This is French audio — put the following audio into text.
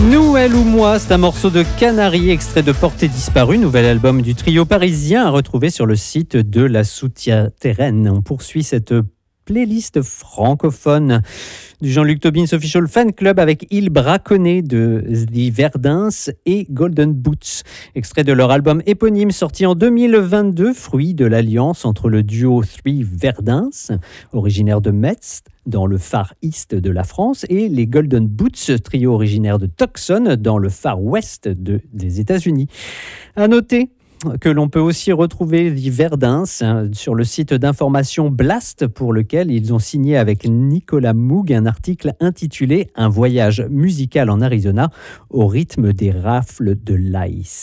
Nous, elle ou moi, c'est un morceau de Canaries, extrait de Portée disparue, nouvel album du trio parisien à retrouver sur le site de la Souterraine. On poursuit cette playlist francophone du Jean-Luc Tobin's Official Fan Club avec Il Braconnet de The Verdins et Golden Boots, extrait de leur album éponyme sorti en 2022, fruit de l'alliance entre le duo Three Verdins, originaire de Metz, dans le Far East de la France, et les Golden Boots, trio originaire de Tucson, dans le Far West des États-Unis. À noter que l'on peut aussi retrouver The Verdins sur le site d'information Blast, pour lequel ils ont signé avec Nicolas Moog un article intitulé « Un voyage musical en Arizona au rythme des rafles de l'ice ».